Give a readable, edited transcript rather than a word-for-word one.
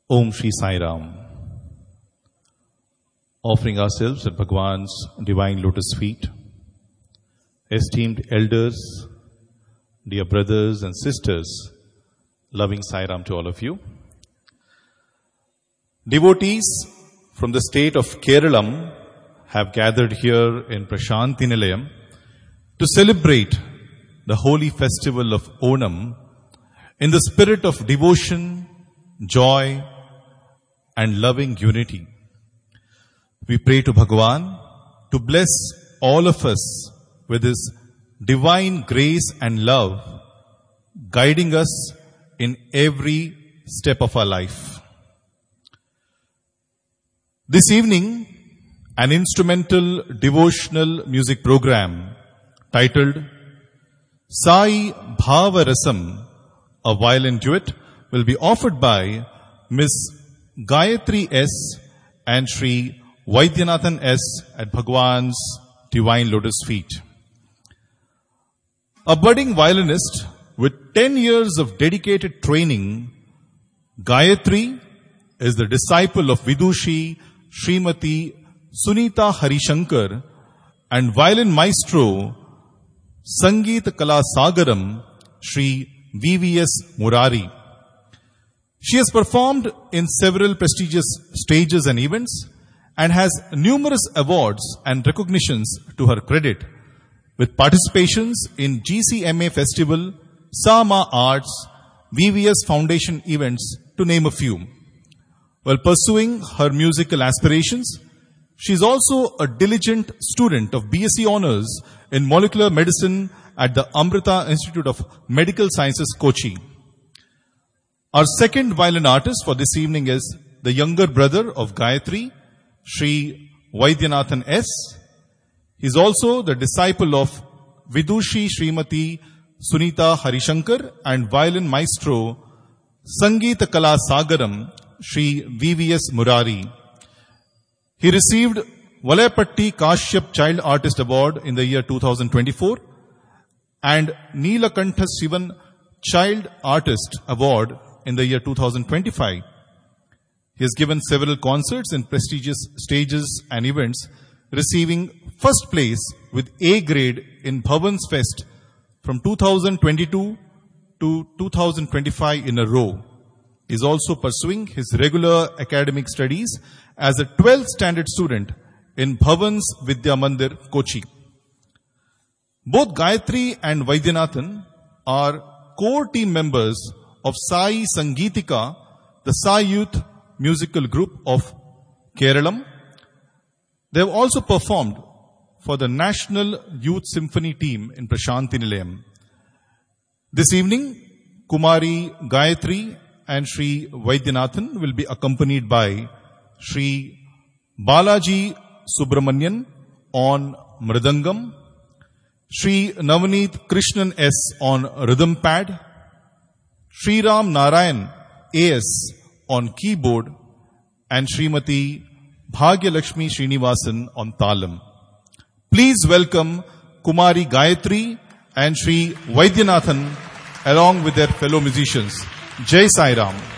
Om Shri Sai Ram. Offering ourselves at Bhagwan's divine lotus feet, esteemed elders, dear brothers and sisters, loving Sai Ram to all of you. Devotees from the state of Kerala have gathered here in Prashanthi Nilayam to celebrate the holy festival of Onam in the spirit of devotion, joy, and loving unity. We pray to Bhagwan to bless all of us with His divine grace and love, guiding us in every step of our life. This evening, an instrumental devotional music program titled Sai Bhavarasam, a violin duet, will be offered by Ms. Gayatri S. and Sri Vaidyanathan S. at Bhagwan's divine lotus feet. A budding violinist with 10 years of dedicated training, Gayatri is the disciple of Vidushi Srimati Sunita Harishankar and violin maestro Sangeet Kala Sagaram Sri VVS Murari. She has performed in several prestigious stages and events and has numerous awards and recognitions to her credit, with participations in GCMA Festival, Sama Arts, VVS Foundation events, to name a few. While pursuing her musical aspirations, she is also a diligent student of BSc Honours in Molecular Medicine at the Amrita Institute of Medical Sciences, Kochi. Our second violin artist for this evening is the younger brother of Gayatri, Sri Vaidyanathan S. He is also the disciple of Vidushi Srimati Sunita Harishankar and violin maestro Sangeet Kala Sagaram Sri VVS Murari. He received Valayapatti Kashyap Child Artist Award in the year 2024 and Neelakantha Sivan Child Artist Award in the year 2025. He has given several concerts in prestigious stages and events, receiving first place with A grade in Bhavan's Fest from 2022 to 2025 in a row. He is also pursuing his regular academic studies as a 12th standard student in Bhavan's Vidya Mandir, Kochi. Both Gayatri and Vaidyanathan are core team members of Sai Sangeetika, the Sai Youth musical group of Kerala. They have also performed for the National Youth Symphony team in Prashanthi Nilayam. This evening, Kumari Gayatri and Sri Vaidyanathan will be accompanied by Sri Balaji Subramanian on Mridangam, Sri Navneet Krishnan S. on rhythm pad, Sri Ram Narayan A.S. on keyboard, and Srimati Bhagyalakshmi Srinivasan on talam. Please welcome Kumari Gayatri and Sri Vaidyanathan along with their fellow musicians. Jai Sai Ram.